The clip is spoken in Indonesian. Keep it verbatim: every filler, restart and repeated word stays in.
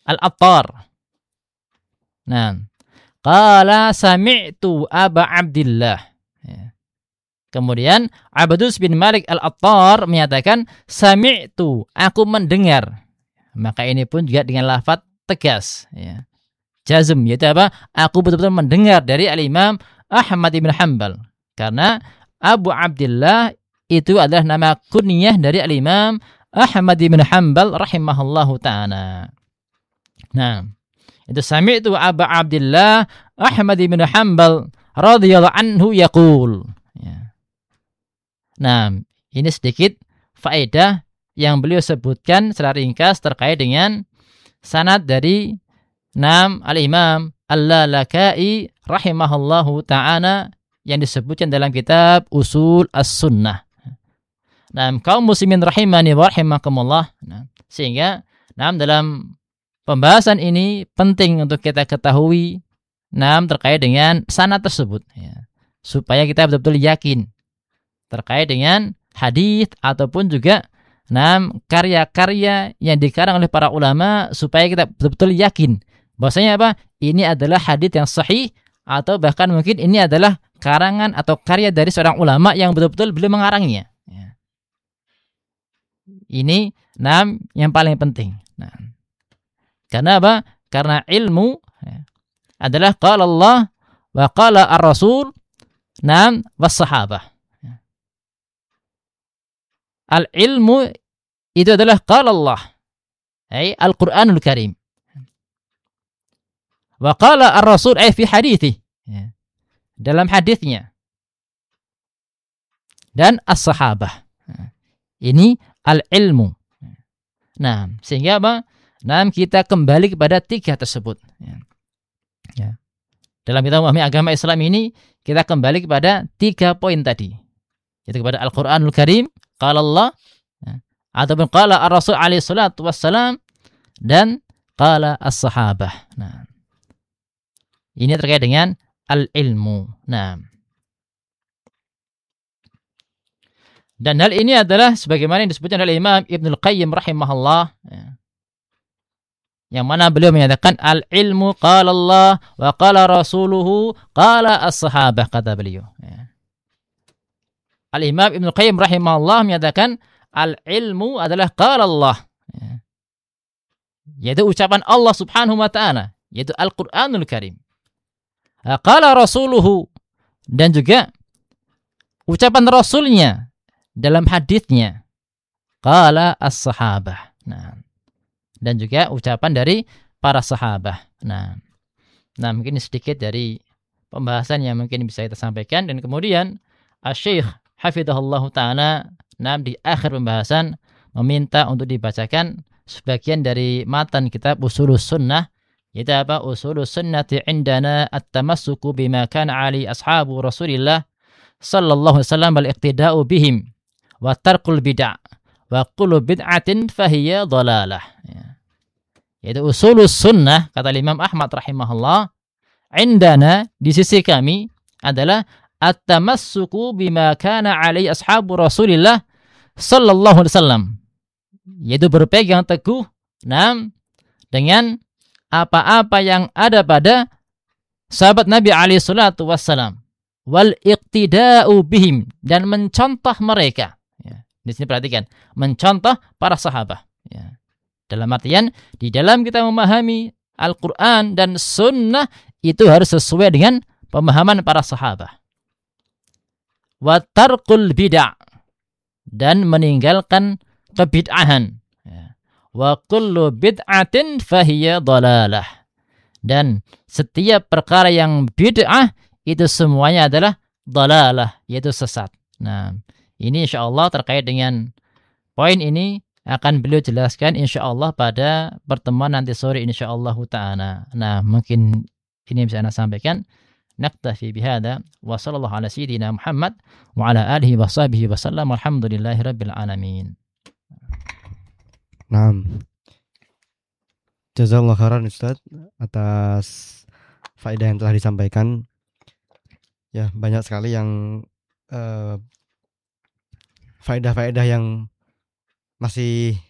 Al-Attar. Nah, qala sami'tu Aba Abdillah. Ya. Kemudian Abdus bin Malik Al-Attar menyatakan sami'tu, aku mendengar. Maka ini pun juga dengan lafaz tegas, ya. Jazm, yaitu apa? Aku betul-betul mendengar dari Al-Imam Ahmad bin Hanbal. Karena Abu Abdillah itu adalah nama kunyah dari Al-Imam Ahmad bin Hanbal rahimahullahu ta'ala. Nah, itu sami'tu Abu Abdillah Ahmad bin Hanbal radhiyallahu anhu yaqul. Ya. Nah, ini sedikit faedah yang beliau sebutkan secara ringkas terkait dengan sanad dari Nam Al-Imam Al-Lalaka'i rahimahullahu ta'ala yang disebutkan dalam kitab Usul As-Sunnah. Nah, kaum muslimin rahimani wa rahimakumullah. Nah, sehingga nah, dalam pembahasan ini penting untuk kita ketahui nah, terkait dengan sanad tersebut, ya, supaya kita betul-betul yakin terkait dengan hadis ataupun juga nah, karya-karya yang dikarang oleh para ulama, supaya kita betul-betul yakin bahwasanya apa? Ini adalah hadis yang sahih, atau bahkan mungkin ini adalah karangan atau karya dari seorang ulama yang betul-betul beliau mengarangnya. Ya. Ini nam yang paling penting. Nah, karena apa? Karena ilmu ya, adalah qala Allah wa qala ar-Rasul nam was sahabah. Ya. Al-ilmu itu adalah qala Allah, ay Al-Qur'anul Karim. Wa qala ar-Rasul ay fi hadithi, ya, dalam hadisnya. Dan as-sahabah. Ini al-ilmu. Nah, sehingga apa? Nah, kita kembali kepada tiga tersebut. Ya. Ya. Dalam kita memahami agama Islam ini, kita kembali kepada tiga poin tadi. Yaitu kepada Al-Qur'anul Karim, qala Allah, ya, ataupun qala ar-Rasul alaihi salatu wassalam, dan qala as-sahabah. Nah, ini terkait dengan al-ilmu. Nah, dan hal ini adalah sebagaimana yang disebutkan oleh Imam Ibnul Qayyim rahimahullah, ya, yang mana beliau menyatakan al-ilmu qala Allah wa qala rasuluhu qala as-sahabah, kata beliau. Ya. Al-Imam Ibnul Qayyim rahimahullah menyatakan al-ilmu adalah qala Allah, ya, yaitu ucapan Allah subhanahu wa ta'ala, yaitu Al-Qur'anul Karim. Qala rasuluhu, dan juga ucapan rasulnya dalam hadisnya, qala as-sahabah. Nah, dan juga ucapan dari para sahabah. Nah, nah mungkin sedikit dari pembahasan yang mungkin bisa kita sampaikan. Dan kemudian Asy-Syaikh hafizahullahu ta'ala, nah, di akhir pembahasan meminta untuk dibacakan sebagian dari matan kitab Usulus Sunnah, yaitu apa? Usulus Sunnati indana at-tamassuku bima kana ali ashabu Rasulillah sallallahu alaihi wasallam wal iqtida'u bihim wa tarkul bid'ah wa kullu bid'atin fahiya dhalalah. Ya. Yaitu Usulus Sunnah, kata Imam Ahmad rahimahullah, indana, di sisi kami, adalah at-tamassuku bima kana alaihi ashabu Rasulillah sallallahu alaihi wasallam, yaitu berpegang teguh nam dengan apa-apa yang ada pada sahabat Nabi alaihi salatu wassalam, wal iqtida'u bihim, dan mencontoh mereka. Ya. Di sini perhatikan, mencontoh para sahabat. Ya. Dalam artian, di dalam kita memahami Al-Quran dan Sunnah, itu harus sesuai dengan pemahaman para sahabat. Wa tarkul bid'ah, dan meninggalkan kebid'ahan. Ya. Wa kullu bid'atin fahiya dhalalah, dan setiap perkara yang bid'ah itu semuanya adalah dhalalah, yaitu sesat. Nah, ini insyaallah terkait dengan poin ini akan beliau jelaskan insyaallah pada pertemuan nanti sore insyaallah ta'ala. Nah, mungkin ini bisa Anda sampaikan. Naktafi bihada wa sallallahu ala sayyidina Muhammad wa ala alihi wa sahbihi wa sallam, alhamdulillahi rabbil alamin. Naam. Jazakallahu khairan Ustaz atas faedah yang telah disampaikan. Ya, banyak sekali yang uh, faedah-faedah yang masih